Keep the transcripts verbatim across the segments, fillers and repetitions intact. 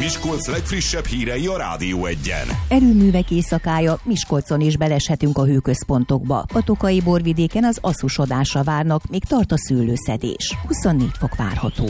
Miskolc legfrissebb hírei a Rádió Egyen. Erőművek éjszakája, Miskolcon is beleshetünk a hőközpontokba. A Tokaji borvidéken az asszusodásra várnak, még tart a szőlőszedés. huszonnégy fok várható.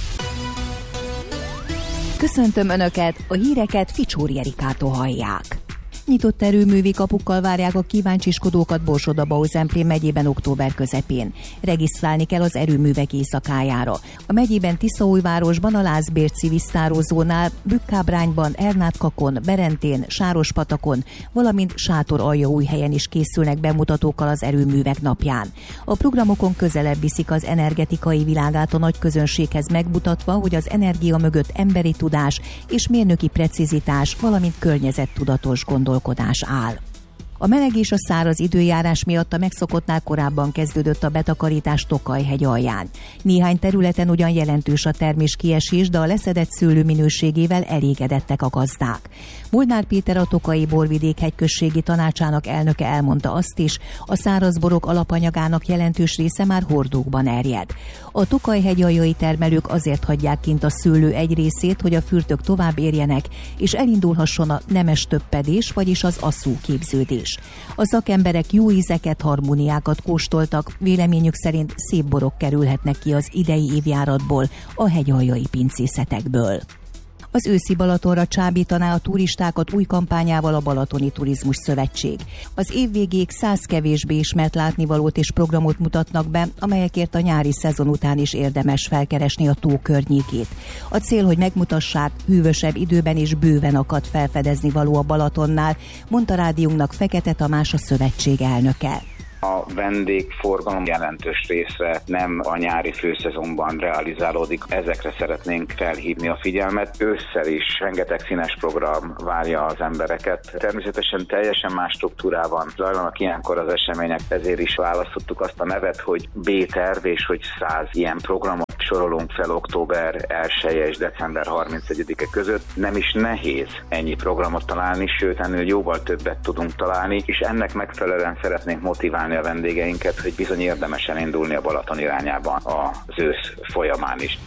Köszöntöm Önöket, a híreket Ficsóri Erikától hallják. Nyitott erőművi kapukkal várják a kíváncsiskodókat Borsod-Abaúj-Zemplén megyében október közepén. Regisztrálni kell az erőművek éjszakájára. A megyében Tiszaújvárosban, a Lászbérci víztárózónál, Bükkábrányban, Ernátkakon, Berentén, Sárospatakon, valamint Sátoraljaújhelyen is készülnek bemutatókkal az erőművek napján. A programokon közelebb viszik az energetikai világát a nagy közönséghez, megmutatva, hogy az energia mögött emberi tudás és mérnöki precizitás, valamint környezettudatos gondolkodás áll. A meleg és a száraz időjárás miatt a megszokottnál korábban kezdődött a betakarítás Tokaj-hegy alján. Néhány területen ugyan jelentős a terméskiesés, de a leszedett szőlő minőségével elégedettek a gazdák. Molnár Péter, a Tokaji borvidék hegyközségi tanácsának elnöke elmondta azt is, a szárazborok alapanyagának jelentős része már hordókban erjed. A Tokaj-hegy aljai termelők azért hagyják kint a szőlő egy részét, hogy a fürtök tovább érjenek, és elindulhasson a nemes töppedés, vagyis az asszú képződés. A szakemberek jó ízeket, harmóniákat kóstoltak, véleményük szerint szép borok kerülhetnek ki az idei évjáratból, a hegyaljai pincészetekből. Az őszi Balatonra csábítaná a turistákat új kampányával a Balatoni Turizmus Szövetség. Az év végéig száz kevésbé ismert látnivalót és programot mutatnak be, amelyekért a nyári szezon után is érdemes felkeresni a tó környékét. A cél, hogy megmutassák, hűvösebb időben is bőven akad felfedezni való a Balatonnál, mondta rádiónknak Fekete Tamás, a szövetség elnöke. A vendégforgalom jelentős része nem a nyári főszezonban realizálódik. Ezekre szeretnénk felhívni a figyelmet. Ősszel is rengeteg színes program várja az embereket. Természetesen teljesen más struktúrában zajlanak ilyenkor az események, ezért is választottuk azt a nevet, hogy B-terv, és hogy száz ilyen programot sorolunk fel október elseje és december harmincegyedike között. Nem is nehéz ennyi programot találni, sőt ennél jóval többet tudunk találni, és ennek megfelelően szeretnénk motiválni a vendégeinket, hogy bizony érdemes elindulni a Balaton irányában az ősz folyamán is.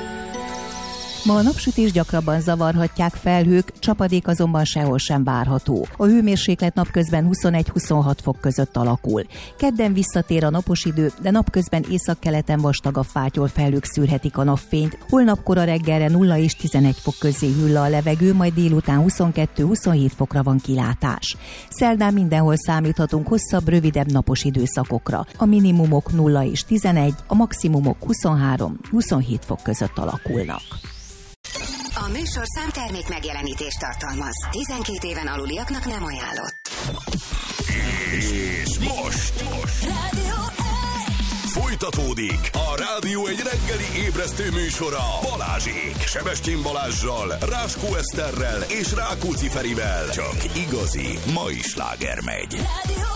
Ma a napsütés gyakrabban zavarhatják felhők, csapadék azonban sehol sem várható. A hőmérséklet napközben huszonegy-huszonhat fok között alakul. Kedden visszatér a napos idő, de napközben északkeleten vastagabb fátyol felhők szűrhetik a napfényt. Holnap kora reggelre nulla és tizenegy fok közé hűl a levegő, majd délután huszonkettő-huszonhét fokra van kilátás. Szerdán mindenhol számíthatunk hosszabb, rövidebb napos időszakokra. A minimumok nulla és tizenegy, a maximumok huszonhárom-huszonhét fok között alakulnak. A műsorszám termék megjelenítést tartalmaz. tizenkét éven aluliaknak nem ajánlott. És most, most. Rádió Folytatódik a Rádió egy reggeli ébresztő műsora Balázsék. Sebestyén Balázssal, Ráskó Eszterrel és Rákóczi Ferivel. Csak igazi mai sláger megy. Rádió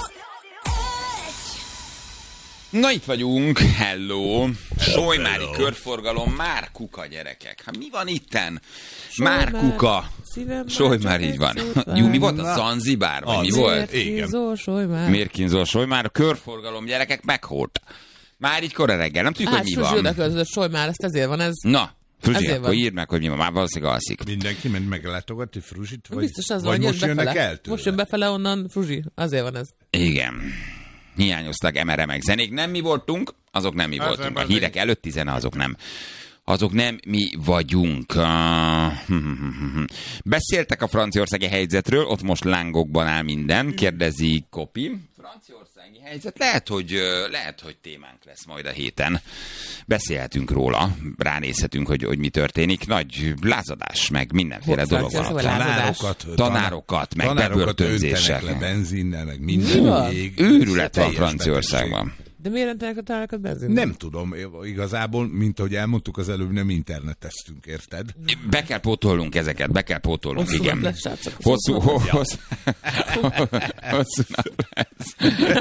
Na itt vagyunk, hello, Solymári körforgalom, már kuka gyerekek. Hát mi van itten? Már kuka. Solymári, így van. Jó, mi volt a Zanzibár? Vagy mi volt? Mérkinzó, Solymár. Mérkinzó, Solymár, a körforgalom gyerekek meghólt. Már így kora reggel, nem tudjuk, hát, hogy mi van. Hát Fruzsi Solymár, ezt ezért van ez. Na, Fruzsi, akkor van. Írd meg, hogy mi van, már valószínűleg alszik. Mindenki ment meglátogatni Fruzsit? Vagy, biztos az vagy van, most jönnek el tőle? Most jön befele onnan Fruzsi, azért van ez. Igen. Hiányoztak emeremek zenék. Nem mi voltunk, azok nem mi az voltunk. A hírek egy... előtti zene, azok nem. Azok nem mi vagyunk. Beszéltek a franciaországi helyzetről, ott most lángokban áll minden, kérdezi Kopi. Franciaországi helyzet, lehet, hogy, lehet, hogy témánk lesz majd a héten. Beszélhetünk róla, ránézhetünk, hogy, hogy mi történik. Nagy lázadás, meg mindenféle dolog van. Tanárokat, tanárokat, meg bebörtönzések. Le benzinnel, meg minden. Őrület van Franciaországban. De miért rendelnek a tanárokat benzinnel? Nem tudom, igazából, mint ahogy elmondtuk az előbb, nem interneteztünk, érted? Be kell pótolnunk ezeket, be kell pótolnunk, hosszú igen. Lesz, srácok, hosszú, hosszú, hosszú, hosszú nap lesz.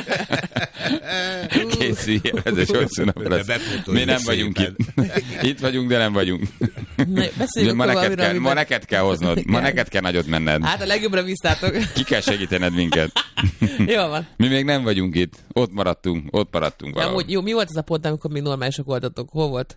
Készüljél, ez egy hosszú nap lesz. Mi nem vagyunk itt. Itt vagyunk, de nem vagyunk. Ne, ma, neked kell, ma neked kell hoznod, ma neked kell nagyot menned. Hát a legjobbra bíztátok. Ki kell segítened minket. Jó van. Mi még nem vagyunk itt. Ott maradtunk, ott maradtunk ja, amúgy, jó, mi volt az a pont, amikor még normálisak voltatok? Hol volt?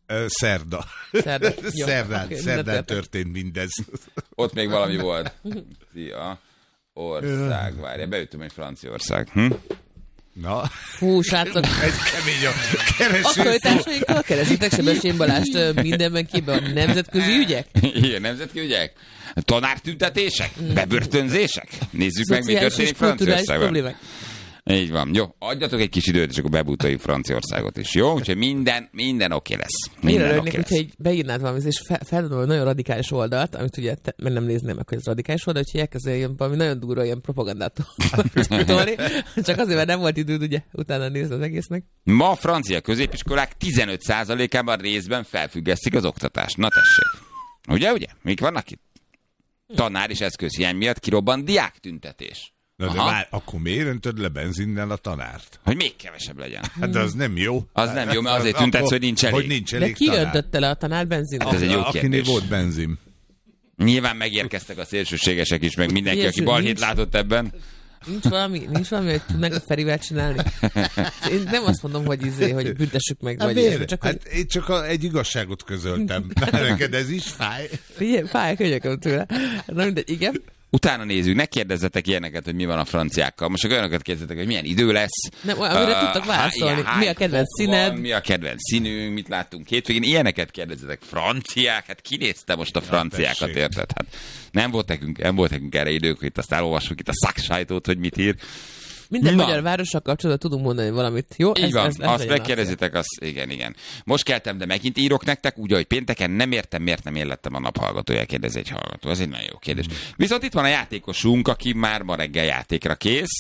Szerda. Szerda. Jó, Szerdán, oké, szerdán mindent történt mindez. Ott még valami volt. Szia. Ország, várja, beütöm egy Franciaország. Hm? Na, Hú, srácok, egy kemény a kereső. aktualitásaikkal keresitek Sebestyén Balást mindenben képben a nemzetközi ügyek? Igen, nemzetközi ügyek? Tanártüntetések? Bebörtönzések? Nézzük meg, mi Szociális történik és kulturális Franciaországban. problémák. Így van. Jó, adjatok egy kis időt, és akkor bebútoljuk Franciaországot is. Jó? Úgyhogy minden, minden oké lesz. Én Minden örülnék, oké lesz. hogyha így beírnád valami, és fel, feldobol nagyon radikális oldalt, amit ugye, te, mert nem nézném meg, hogy ez radikális oldal, úgyhogy elkezdél ilyen valami nagyon durva ilyen propagandát tolni. Csak azért, mert nem volt időd ugye utána nézni az egésznek. Ma a francia középiskolák tizenöt százalékában részben felfüggesztik az oktatást. Na tessék. Ugye, ugye? Mik vannak itt? Tanár és eszközhiány miatt kirobban diáktüntetés. Na de Aha. vár, akkor miért öntöd le benzinnel a tanárt? Hogy még kevesebb legyen. Hát de az nem jó. Az nem jó, mert azért tüntetsz, hogy nincs elég. Hogy nincs De elég ki tanár. öntötte le a tanár benzinnel? Hát ez egy jó Akinél kérdés. volt benzin. Nyilván megérkeztek a szélsőségesek is, meg mindenki, Ilyesmi aki balhét nincs. látott ebben. Nincs valami, nincs valami, hogy tudnánk a Ferivel csinálni? Én nem azt mondom, hogy izé, hogy büntessük meg, Hát vagy miért? ilyesmi, csak hogy Hát én csak a, egy igazságot közöltem. Neked ez is fáj. figyelj, fáj a könyököm tőle. Na mindegy, igen. Utána nézzük, ne kérdezzetek ilyeneket, hogy mi van a franciákkal. Most csak olyanokat kérdezzetek, hogy milyen idő lesz. Nem, amire tudtak válaszolni. há- Mi a kedvenc fok színed? Van, mi a kedvenc színünk, mit láttunk hétvégén. Ilyeneket kérdezzetek. Franciák? Hát ki nézte most a franciákat, tessék. érted? Hát nem volt nekünk, nem volt nekünk erre idők, hogy itt azt elolvassuk itt a szaksajtót, hogy mit ír. Minden Na. magyar várossal kapcsolatban tudunk mondani valamit. Jó? Így van, ez, ez azt legyen megkérdezitek, azt igen, igen. Most keltem, de megint írok nektek, úgy, ahogy pénteken nem értem, miért nem én lettem a naphallgatója, kérdezi egy hallgató. Ez egy nagyon jó kérdés. Viszont itt van a játékosunk, aki már ma reggel játékra kész.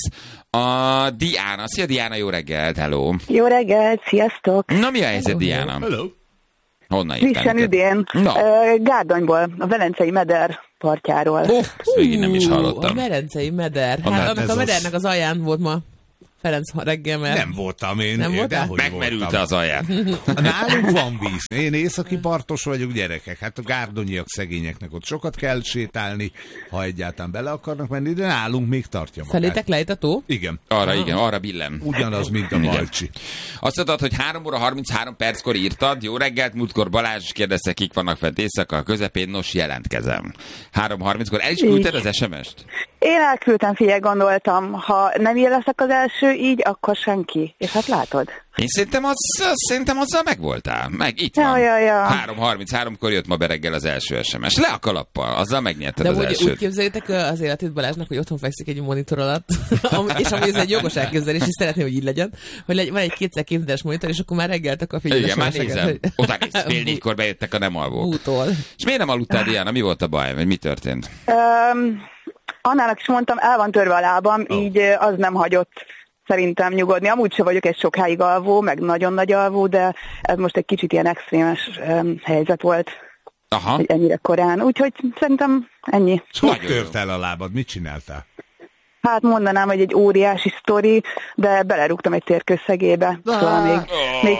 A Diana. Szia Diana, jó reggelt, hello. Jó reggelt, sziasztok! Na mi a helyzet, Diana? Hello. Honnan írtál Frissen neked? üdén, Na. Ö, Gárdonyból, a Velencei meder partjáról. Ó, ezt végig nem is Ú, hallottam. A Merencei meder. Honnan Hát annak ez a az? medernek az alján volt ma Ferenc reggel, mert... Nem voltam én. Nem én voltál? dehogy Megmerülte voltam. az alján. Nálunk van víz. Én északi partos vagyok, gyerekek. Hát a gárdonyiak szegényeknek ott sokat kell sétálni, ha egyáltalán bele akarnak menni, de nálunk még tartja magát. Felétek lejt a tó? Igen. Arra igen, arra billem. Ugyanaz, mint a Igen. Balcsi. Azt mondtad, hogy három óra harminchárom perckor írtad. Jó reggelt, múltkor Balázs is kérdezte, kik vannak fent éjszaka a közepén. Nos, jelentkezem. három harminckor el is küldted az es em est? Én elküldtem, figyelj, gondoltam, ha nem én leszek az első így, akkor senki. És hát látod? Én szerintem, az, szerintem azzal megvoltál. Meg itt Ja, van. ja, ja. három harmincháromkor jött ma bereggel az első es em es. Le a kalappal, azzal megnyerted De az úgy, elsőt. úgy képzeljétek az életét Balázsnak, hogy otthon fekszik egy monitor alatt, Am- és amúgy ez egy jogos elképzelés, és szeretném, hogy így legyen, hogy legy- van egy kétszer kétszeres monitor, és akkor már reggelt a figyelmes. Igen, már nézem. Utána néz, fél négykor bejöttek a nem alvók. Bútól. És miért nem aludtál, Diana? Mi volt a baj? Vagy mi történt? Um, Annának is mondtam, el van törve a lábam, Ó. így ö, az nem hagyott szerintem nyugodni. Amúgy se vagyok egy sokáig alvó, meg nagyon nagy alvó, de ez most egy kicsit ilyen extrémes um, helyzet volt, Aha. hogy ennyire korán. Úgyhogy szerintem ennyi. Hogy Nagyon jó. tört el a lábad? Mit csináltál? Hát mondanám, hogy egy óriási sztori, de belerúgtam egy térkőszegébe. Szóval még, még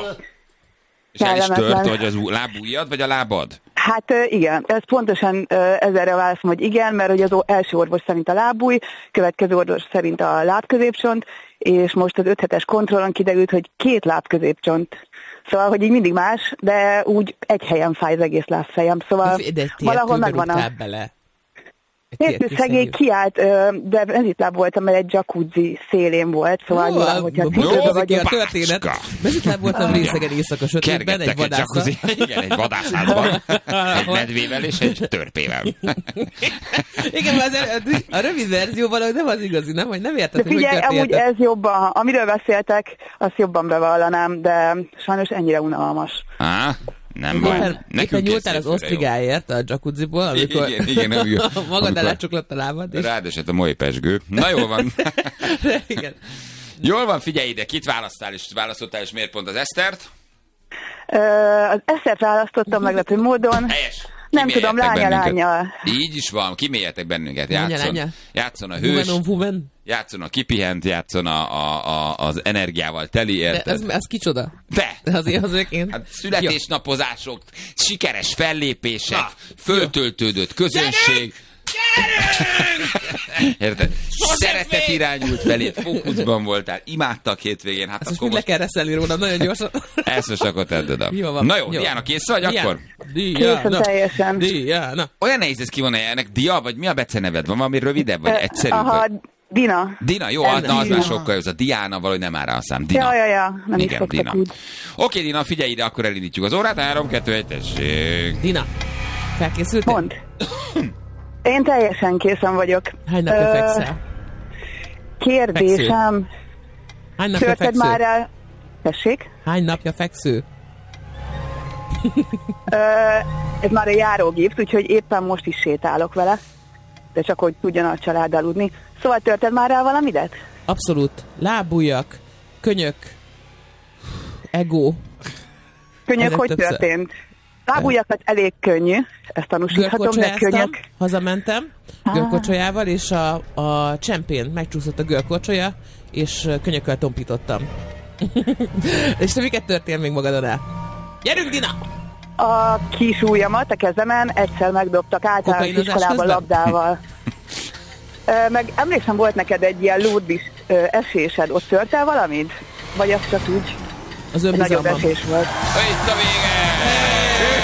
És el is kellemetlen. tört, vagy az ú- lábujjad, vagy a lábad? Hát ö, igen, ez pontosan ö, ezerre válaszom, hogy igen, mert hogy az o- első orvos szerint a lábúj, következő orvos szerint a lábközépcsont, és most az öt hetes kontrollon kiderült, hogy két lábközépcsont. Szóval, hogy így mindig más, de úgy egy helyen fáj az egész lábfejem. Szóval De egy valahol megvan a... rúgtál bele. Térkőszegély kiállt, ö, de mezitláb voltam, mert egy jacuzzi szélén volt, szóval Jó, nyilván, hogyha jó, cipőbe jó, vagyok. a történet. Mezitláb voltam részegen éjszaka sötétben, egy Kergettek egy vadásszal. jacuzzi, igen, egy vadászházban, egy medvével és egy törpével. Igen, mert az, a rövid verzió valahogy nem az igazi, nem? Hogy nem érted, De hogy hogy figyelj, amúgy történt. ez jobban, amiről beszéltek, azt jobban bevallanám, de sajnos ennyire unalmas. Á, nem baj. Éppen, éppen Nekünk nyúltál az készül főre, jó. osztrigáért a jacuzziból, amikor Igen, igen, nem, igen. magad Amikor elácsuklott a lábad. És... Rád esett a moly pesgő. Na jól van. Igen. Jól van, figyelj ide, kit választál, és választottál, és miért pont az Esztert? Ö, az Esztert választottam meglepő módon. Helyes. Nem Kimélyetek tudom, lánya, bennünket. lánya. Így is van, kiméljetek bennünket. Lánya, Játszon, lánya. játszon a hős, Woman on woman. játszon a kipihent, játszon a, a, a, az energiával teli, De érted? az, az kicsoda? De! De azért az őként. Hát születésnapozások, sikeres fellépések, föltöltődött közönség. Érted? Szeretet irányult felét, fókuszban voltál, imádta a hétvégén. Hát ezt akkor most le kell reszelni rólam nagyon gyorsan. Ezt most akkor tedd oda. Jó van. Na jó, jó. Diana, kész vagy Diana. akkor? Készen teljesen. Diana. Olyan nehéz ez kivonni ennek. Dia, vagy mi a beceneved? Van valami rövidebb, vagy egyszerűbb? Aha, Vagy? Dina. Dina, jó, Ez na az Dina. már sokkal jó. Az a Diana valahogy nem áll rá a szám. Dina. Ja, ja, ja, nem is Igen, szoktak Dina. úgy. Oké, Dina, figyelj ide, akkor elindítjuk az órát. három, kettő, egy, tessék. Dina, felkészültél? Mondd. Én teljesen készen vagyok. Hány napja Ö, fekszel? Kérdésem, Hány napja törted feksző? már el... Tessék? Hány napja feksző? Ö, ez már a járógép, úgyhogy éppen most is sétálok vele. De csak hogy tudjon a család aludni. Szóval törted már el valamidet? Abszolút. Lábujjak, könyök, ego. Könyök, Ezek hogy többször. történt? Lábujjakat elég könnyű, ezt tanúsíthatom, de Görkocsolyáztam, könyök... hazamentem görkocsolyával, és a, a csempén megcsúszott a görkocsolya, és könyökkel tompítottam. És te miket történt még magadon el? Gyerünk, Dina! A kis ujjamat a kezemen egyszer megdobtak általános Kokainozás iskolában közben? labdával. Ö, meg emlékszem, volt neked egy ilyen lúdbis ö, esésed, ott törtel valamit? Vagy az csak úgy Az egy nagyobb önbizalmam. esés volt? Itt a vége!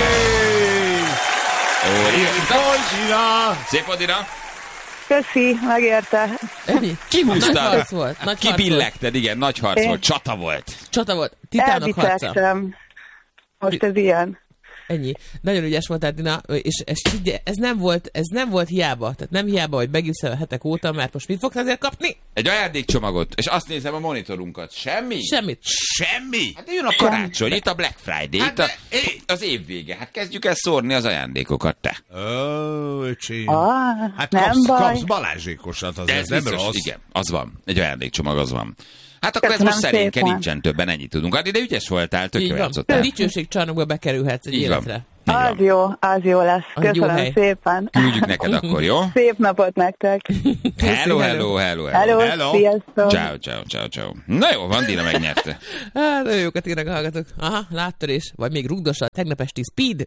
Szép volt, Dina! Köszi, megérte. Ennyi? Kihúztad. Nagy harc volt. Nagy harc volt. Kibillegted, igen, nagy harc Én- volt, csata volt. Csata volt. Titánok harca. Elbicegtem. Most ez ilyen. Ennyi. Nagyon ügyes voltál, Dina, és ez, ez, nem volt, ez nem volt hiába. Tehát nem hiába, hogy megisszel hetek óta, mert most mit fogsz azért kapni? Egy ajándékcsomagot, és azt nézem a monitorunkat. Semmi? Semmit. Semmi? Hát jön a karácsony, itt a Black Friday, Hát itt a, de- az év vége. Hát kezdjük el szórni az ajándékokat, te. Ó, öcsém. Ah, Hát nem kapsz, baj. kapsz Balázsékosat, az De ez ez nem biztos, rossz. igen, az van. Egy ajándékcsomag, az van. Hát akkor Köszönöm ez most szerénke, szépen. nincsen többen, ennyit tudunk adni, de ügyes voltál, tök Így jó van. játszottál. Dicsőségcsarnokba bekerülhetsz egy Így van. életre. Így Az van. jó, az jó lesz. Az egy jó Köszönöm hely. szépen. Küldjük neked akkor, jó? Szép napot nektek. Hello, hello, hello, hello. Hello, Hello. sziasztok. Ciao, ciao, ciao, ciao. Na jó, van, Dina megnyerte. Hát, nagyon jókat írnak a hallgatók. Aha, láttörés. Vagy még rugdossal, tegnap esti speed.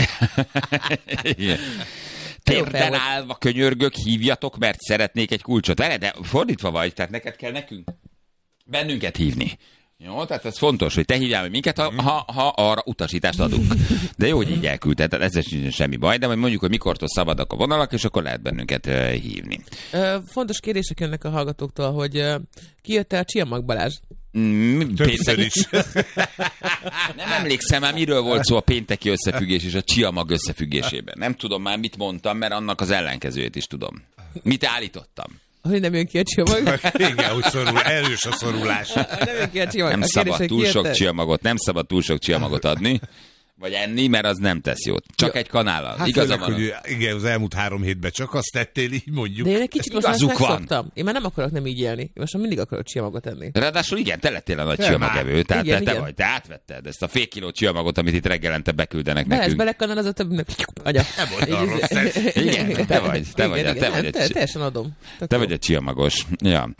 Igen. Jó fel Térden volt. állva könyörgök, hívjatok, mert szeretnék egy kulcsot. Erre, de fordítva vagy, tehát neked kell nekünk bennünket hívni. Jó, tehát ez fontos, hogy te hívjál meg minket, ha, ha, ha arra utasítást adunk. De jó, hogy így elküldted, tehát ezzel sincs semmi baj, de majd mondjuk, hogy mikortól szabadok a vonalak, és akkor lehet bennünket uh, hívni. Ö, fontos kérdések jönnek a hallgatóktól, hogy ö, ki jött el Csiamag Balázs? Mm, Többször péntek- is. Nem emlékszem már, miről volt szó a pénteki összefüggés és a Csiamag összefüggésében. Nem tudom már, mit mondtam, mert annak az ellenkezőjét is tudom. Mit állítottam? Hogy nem jön ki a Csiamag? Igen, úgy szorul, erős a szorulás. nem jön ki a Csiamag. Nem A kérdés, szabad hogy túl ki sok jött el? csiamagot, nem szabad túl sok csiamagot adni, vagy enni, mert az nem tesz jót. Csak Jó. egy kanállal. Hát Igaza főleg, van. hogy igen, az elmúlt három hétben csak azt tettél, így mondjuk. De én egy kicsit most már ezt Igazuk van. megszoktam. Én már nem akarok nem így élni. Én most már mindig akarok Csiamagot enni. Ráadásul igen, te lettél a nagy Nem csiamagevő, tehát Igen, te, te igen. vagy, te átvetted ezt a fél kiló csiamagot, amit itt reggelente beküldenek Balázs nekünk. belekannan az a többnek. Agya. Nem volt olyan Így- rossz ez. Igen, te vagy, te vagy, Igen, te igen. vagy egy Te- csi- Teljesen adom. Tök Te jó. vagy egy csiamagos. Ja.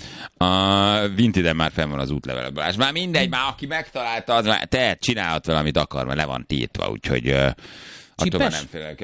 A Vintiden már fenn van az útlevele, Balázs. Már mindegy, már aki megtalálta, az már te csinálhat valamit akar, mert le van tiltva, úgyhogy uh, attól már Csipes? nem félek. Uh,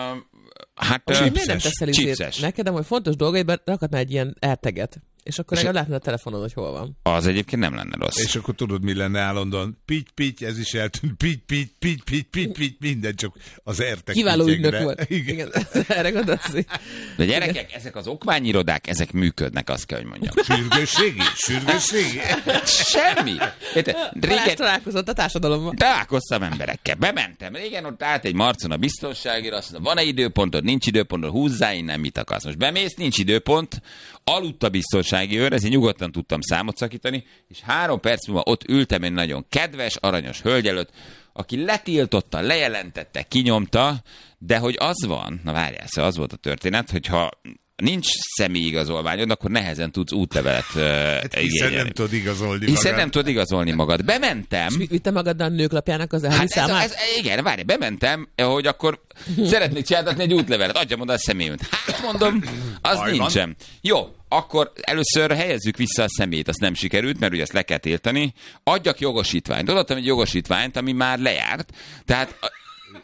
hát Most uh, hogy miért nem teszel izét chipses. neked, hogy fontos dolgaidban rakhatnál egy ilyen erteget. És akkor legalább látnád a telefonon, hogy hol van. Az egyébként nem lenne rossz. És akkor tudod, mi lenne állandóan? Pitty, pitty, ez is eltűnt. Pitty, pitty, pitty, pitty, pitty, pitty, minden csak az ertek. Kiváló ügyekre. ügynök volt. Igen. Igen. Erre gondolsz. De gyerekek, ezek az okmányirodák, ezek működnek, azt kell, hogy mondjam. Sürgősségi? Sürgősségi? Semmi. Érted? Balázs Régen találkozott a társadalomban. találkoztam emberekkel. Bementem. Régen ott állt egy marcon a biztonságért, azt mondta, van-e időpontod, nincs időpontod, húzzá innen, mit akarsz. Most bemész, nincs időpont, aludt a biztonsági őr, ezért nyugodtan tudtam számot szakítani, és három perc múlva ott ültem egy nagyon kedves, aranyos hölgy előtt, aki letiltotta, lejelentette, kinyomta, de hogy az van, na várjál, szóval az volt a történet, hogyha nincs személyigazolványod, akkor nehezen tudsz útlevelet uh, Hát hiszen nem tudod igazolni Hiszen magad. nem tudod igazolni magad. Bementem. És vitte magaddal a nőklapjának az elvi Hát ez, a- számát? ez, igen, várj, bementem, hogy akkor szeretnék csináltatni egy útlevelet. Adjam oda a személyemet. Hát mondom, az Baj van. nincsen. Jó, akkor először helyezzük vissza a személyt, azt nem sikerült, mert ugye azt le kell tiltani. Adjak jogosítványt. Odaadtam egy jogosítványt, ami már lejárt. Tehát a-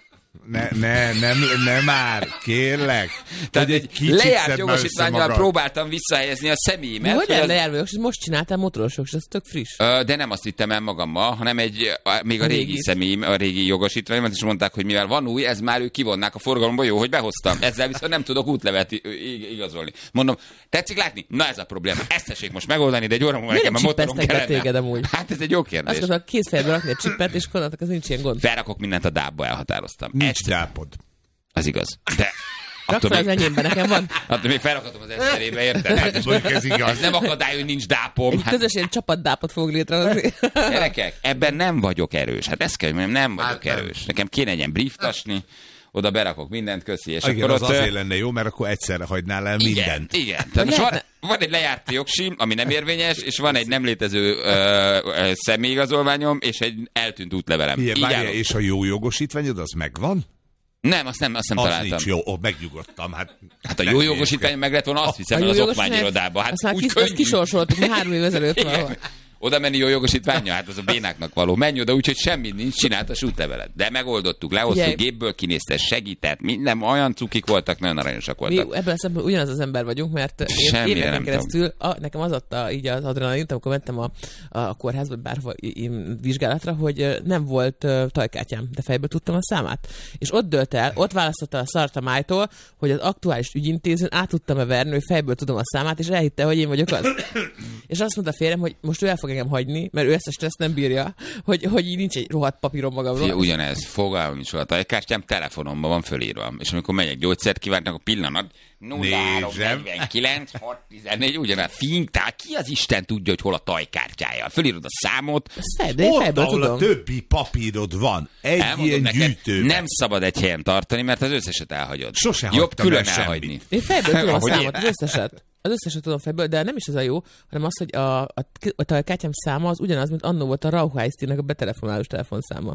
Ne, ne, nem, nem már, kérlek. Tehát egy, egy lejárt jogosítvánnyal próbáltam visszahelyezni a személyemet. Hogy el lejárt jogosítvány? Most csináltál motorosok, és ez tök friss. Ö, de nem azt vittem el magammal, hanem egy, a, még a, a régi régi személyim, a régi jogosítványomat, és mondták, hogy mivel van új, ez már ők kivonnák a forgalomba, jó, hogy behoztam. Ezzel viszont nem tudok útlevet igazolni. Mondom, tetszik látni? Na ez a probléma. Ezt tessék most megoldani, de egy óra múlva nekem a motorom kellene. Hát ez egy jó kérdés. Azt mondom, két fejbe rakni egy csippet, és akkor ez nincs ilyen gond. Felrakok mindent a dábba, elhatároztam. Nincs dápod. Az igaz. De Rak fel az enyémben, nekem van. Attól még felrakhatom az eszterébe, érted? Ez igaz. Ez nem akadály, hogy nincs dápom. Egy közös ilyen csapatdápot fogok létrehozni. Gyerekek, ebben nem vagyok erős. Hát ezt kell, mondjam, nem vagyok hát erős. Nekem kéne egy ilyen brieftasni, oda berakok mindent, köszi. És igen, akkor az ott, azért lenne jó, mert akkor egyszerre hagynál el igen, mindent. Igen, tehát most van, van egy lejárt jogsim, ami nem érvényes, és van egy nem létező ö, ö, személyigazolványom, és egy eltűnt útlevelem. Ilyen, várja, és a jó jogosítványod, az megvan? Nem, azt nem, azt nem az találtam. Nincs jó, ó, megnyugodtam. Hát, hát a jó jogosítvány meg lett volna, azt hiszem, az okmányirodába. Hát azt már úgy kis, könnyű. kisorsoltuk, mi három év ezelőtt valahol. Oda menni jó jogosítványa? Hát az a bénáknak való. Menj oda, úgyhogy semmi nincs, csináltas útlevelet. De megoldottuk, lehoztuk, gépből kinézte, segített, minden, olyan cukik voltak, nagyon aranyosak voltak. Mi ebben a szemben ugyanaz az ember vagyunk, mert én éveken keresztül, a, nekem az adta így az adrenalint, amikor mentem a, a kórházba, bárhova vizsgálatra, hogy nem volt uh, tajkártyám, de fejből tudtam a számát. És ott dölt el, ott választotta a szart a májtól, hogy az aktuális ügyintézőn át tudtam-e verni, hogy fejből tudom a számát, és elhitte, hogy én vagyok az. És azt mondta férjem, hogy most ő el fog engem hagyni, mert ő ezt a stressz nem bírja, hogy, hogy így nincs egy rohadt papírom magamról. Fia, ugyanez, fogalmam nincs a tajkártyám, telefonomban van fölírva. És amikor megyek gyógyszert kívánnak, a pillanat nulla három negyvenkilenc hat tizennégy, ugyanaz, fink, tehát ki az Isten tudja, hogy hol a tajkártyája? Fölírod a számot. Fejbe, ott, fejből ahol tudom. a többi papírod van, egy elmondom ilyen neked, gyűjtőben. nem szabad egy helyen tartani, mert az összeset elhagyod. Sose jobb külön el elhagyni. Én fejből tudom a Ahogy számot, én. az összeset. Az összeset tudom fejből, de nem is ez a jó, hanem az, hogy a, a, a, a kártyám száma az ugyanaz, mint annó volt a Rauhaisztinek a betelefonálós telefonszáma.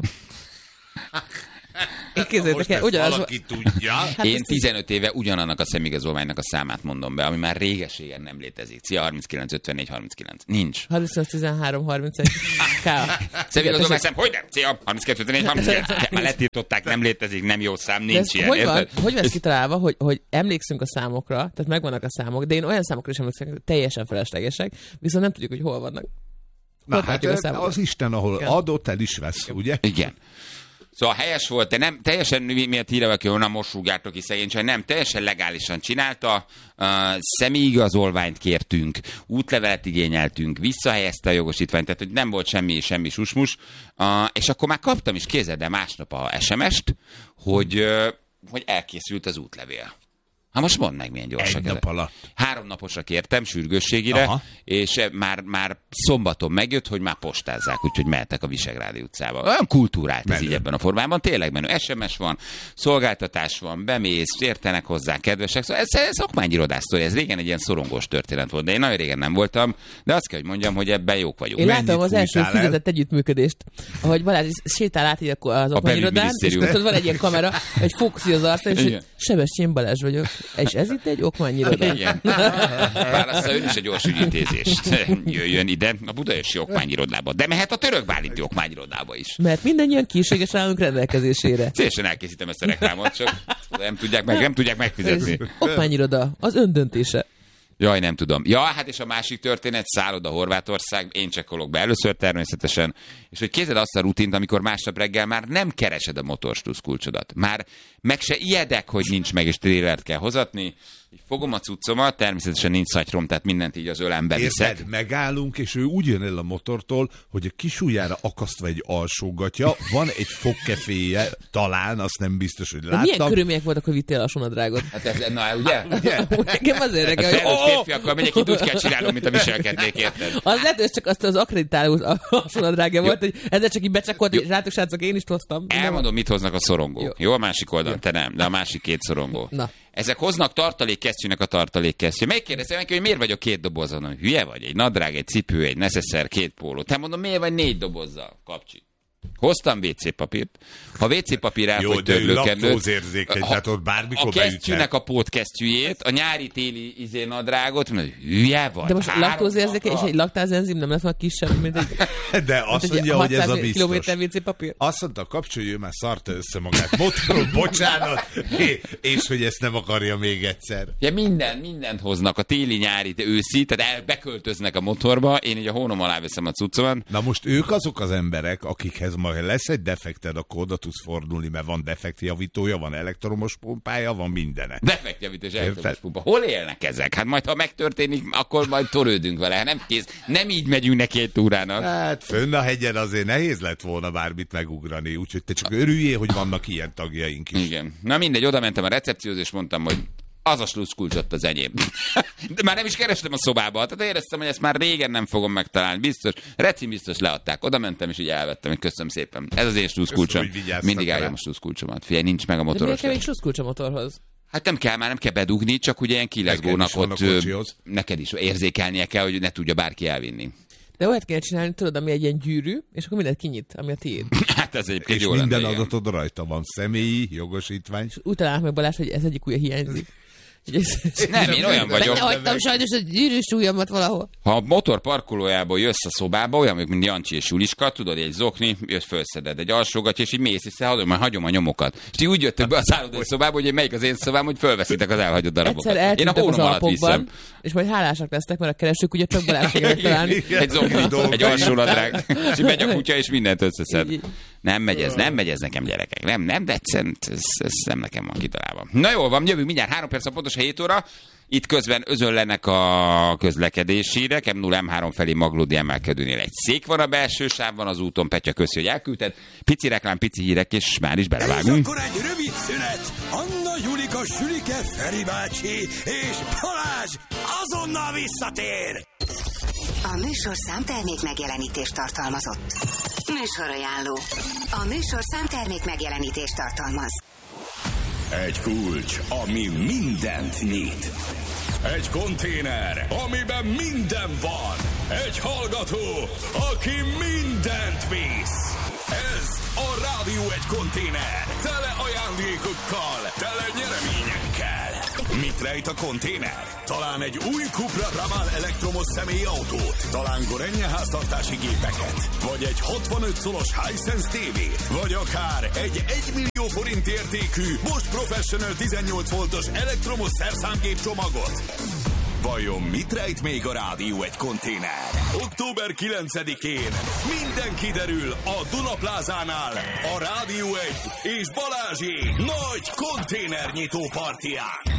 Én képzeljétek el, ugyanaz... valaki tudja. Hát Én tizenöt éve ugyanannak a személyigazolványnak a számát mondom be, ami már réges-régen nem létezik. Szia, harminckilenc ötvennégy harminckilenc. Nincs. harmincnyolc tizenhárom harmincegy. Személyigazolvány szám, hogy nem? Szia, harminckettő ötvennégy harminckilenc. Már letiltották, nem létezik, nem jó szám, nincs ilyen. Hogy van, érted? hogy vesz kitalálva, hogy, hogy emlékszünk a számokra, tehát megvannak a számok, de én olyan számokra is emlékszem, hogy teljesen feleslegesek, viszont nem tudjuk, hogy hol vannak. Na hát az Isten, ahol igen. adott, el is vesz, ugye? Igen. Szóval helyes volt, de nem teljesen miért híre valaki, hogy na most rúgjátok ki szegény csaj, nem, teljesen legálisan csinálta, uh, személyigazolványt kértünk, útlevelet igényeltünk, visszahelyezte a jogosítványt, tehát hogy nem volt semmi, semmi susmus, uh, és akkor már kaptam is kézzel, de másnap a es em est, hogy, uh, hogy elkészült az útlevél. Ha most mondd meg, milyen gyorsak Egy nap alatt. Három naposra kértem, sürgősségire, aha. És már, már szombaton megjött, hogy már postázzák, úgyhogy mehetek a Visegrádi utcába. Olyan kultúrált ez így ebben a formában, tényleg menő. es em es van, szolgáltatás van, bemész, értenek hozzá, kedvesek. Szóval ez, ez okmányirodás sztori, ez régen egy ilyen szorongós történet volt, de én nagyon régen nem voltam, de azt kell, hogy mondjam, hogy ebben jók vagyunk. Én láttam az első fújtál el? fizetett együttműködést, ahogy Balázs sétál át így az okmányirodán, és tudod, van egy ilyen kamera, egy fókuszi az arcán, és hogy Sebestyén Balázs vagyok. És ez itt egy okmányiroda. Igen. Válassza ön is a gyors ügyintézést. Jöjjön ide a budaörsi okmányirodába. De mehet a török bálinti okmányirodába is. Mert mindannyian készséges állunk rendelkezésére. Szívesen elkészítem ezt a reklámot, csak nem tudják, meg, nem tudják megfizetni. Okmányiroda, az öndöntése. Jaj, nem tudom. Ja, hát és a másik történet, szálloda Horvátország, én csekkolok be először természetesen, és hogy kézed azt a rutint, amikor másnap reggel már nem keresed a motorstusz kulcsodat. Már meg se ijedek, hogy nincs meg, és trélert kell hozatni. Így fogom a cuccomat, természetesen nincs szatyrom, tehát mindent így az ölembe viszek. Érted, megállunk, és ő úgy jön el a motortól, hogy a kis ujjára akasztva egy alsógatja, van egy fogkeféje, talán, azt nem biztos, hogy láttam. De milyen körülmények voltak, hogy vittél a sonadrágot? Hát ez, na ugye? Nekem azért Hát nekem, felnőtt hogy... férfiakkal megyek, itt úgy kell csinálnom, mint a viselkednék, érted? Az lehet, hogy csak azt az akkreditáló a sonadrágja volt, hogy ezzel csak így becsekkolt, és rátok srácok, én is hoztam. Elmondom, mit hoznak a szorongók. Jó, Jó. Jó a másik oldalon, te nem, de a másik két szorongó. Na. Ezek hoznak tartalékkesztyűnek a tartalékkesztyű. Megkérdeztem neki, hogy miért vagyok két dobozon, hogy hülye vagy? Egy nadrág, egy cipő, egy neszeszer, két póló. Te mondom, miért vagy négy dobozzal, kapcsi? Hoztam vé cé papírt. Ha vé cé papír elfogy törlőkendőt... Jó, laktózérzékeny, tehát ott bármikor a kesztyűnek a pótkesztyűjét, a nyári-téli izé nadrágot, mert hülye vagy. De most laktózérzékeny és egy laktázenzim nem lesz már kisebb, mint egy... De azt mondja, hogy ez a biztos. Kilométer vé cé papír. Azt mondta, kapcsolja, már szarta össze magát. Motoron, bocsánat, és hogy ezt nem akarja még egyszer. Ja, minden, mindent hoznak, a téli, nyári, őszi, tehát el, beköltöznek a motorba, én így a hónom alá veszem a cuccomat. Na most ők azok az emberek, akikhez majd lesz egy defekted, akkor oda tudsz fordulni, mert van defektjavítója, van elektromos pumpája, van mindene. Defektjavító és elektromos pumpa. Hol élnek ezek? Hát majd, ha megtörténik, akkor majd törődünk vele. Nem kész. Nem így megyünk neki egy túrának. Hát fönn a hegyen azért nehéz lett volna bármit megugrani, úgyhogy te csak örüljél, hogy vannak ilyen tagjaink is. Igen. Na mindegy, oda mentem a recepcióhoz, és mondtam, hogy az a sluszkulcs ott az enyém. De már nem is kerestem a szobába, tehát éreztem, hogy ezt már régen nem fogom megtalálni. Biztos, reci biztos leadták. Oda mentem, és így elvettem, hogy köszönöm szépen. Ez az én sluszkulcsom. Mindig állom a sluszkulcsomat. Figyelj, nincs meg a motoros. De miért kell még sluszkulcs a motorhoz? Hát nem kell, már nem kell bedugni, csak ugye ilyen kilezgónak ott neked is érzékelnie kell, hogy ne tudja bárki elvinni. De olyat kell csinálni, tudod, ami egy ilyen gyűrű, és akkor mindent kinyit, ami a tiéd. Hát ez egyébként és jó minden lenne, adatod rajta van, személyi jogosítvány. És úgy találnak meg Balázs, hogy ez egyik ujja hiányzik. Nem, én olyan vagyok. Hagytam sajnos a gyűrűs ujjamat valahol. Ha a motor parkolójából jössz a szobába, olyan, mint Jancsi és Juliska, tudod, egy zokni, jössz, fölszeded egy alsógatja, és így mész, és hagyom, majd hagyom a nyomokat. És ti úgy jöttök be a szállodai szobába, hogy melyik az én szobám, hogy fölveszitek az elhagyott darabokat. Egyszer én a hónom alatt viszem. És majd hálásak lesztek, mert a keresők ugye csak Balázs fogják találni. Egy zokni, egy alsónadrág, és megy a kutya, és mindent összeszed. Nem megy ez, nem megy ez nekem, gyerekek. Nem, nem, de egyszerűen ez, ez nem nekem van kitalálva. Na jól van, jövünk mindjárt három perc a pontos hét óra. Itt közben özönlenek a közlekedésére, M nulla M három felé Maglódi emelkedőnél egy szék van a belső sávban az úton, Petya, köszi, hogy elküldted. Pici reklám, pici hírek, és már is belevágunk. És akkor egy rövid szünet. Anna, Julika, Sülike, Feri bácsi és Balázs azonnal visszatér. A műsorszám termék megjelenítést tartalmazott. Műsorajánló. A műsorszám termék megjelenítést tartalmaz. Egy kulcs, ami mindent nyit. Egy konténer, amiben minden van. Egy hallgató, aki mindent visz. Ez a Rádió egy konténer. Tele ajándékokkal, tele nyereményekkel. Mit rejt a konténer? Talán egy új Cupra Raval elektromos személyautót, talán Gorenje háztartási gépeket, vagy egy hatvanöt szolos Hisense tévét, vagy akár egy egymillió forint értékű Bosch Professional tizennyolc voltos elektromos szerszámgép csomagot. Vajon mit rejt még a Rádió egy konténer? október kilencedikén minden kiderül a Dunaplázánál a Rádió egy és Balázsi nagy konténernyitó partiján.